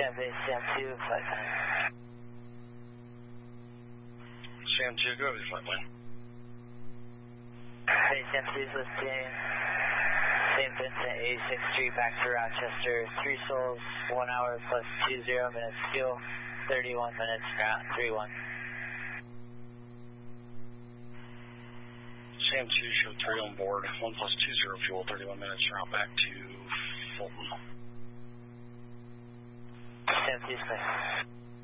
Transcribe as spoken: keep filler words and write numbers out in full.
Sam base, Sam two, flight time. Sam two, go over the flight line. Base Sam two is listing Saint Vincent eighty-sixth Street back to Rochester, three souls, one hour plus two zero minutes fuel, thirty-one minutes ground, three one. Sam two, show three on board, one plus two zero fuel, thirty-one minutes route back to Fulton. Sam two, clear.